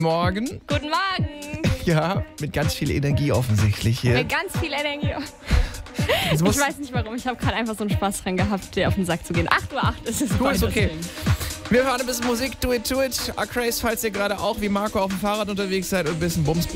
Morgen. Guten Morgen. Ja, mit ganz viel Energie offensichtlich hier. Mit ganz viel Energie. Ich weiß nicht warum, ich habe gerade einfach so einen Spaß dran gehabt, dir auf den Sack zu gehen. 8:08 Uhr ist es. Du, ist okay. Wir hören ein bisschen Musik, do it, Acraze, falls ihr gerade auch wie Marco auf dem Fahrrad unterwegs seid und ein bisschen Bums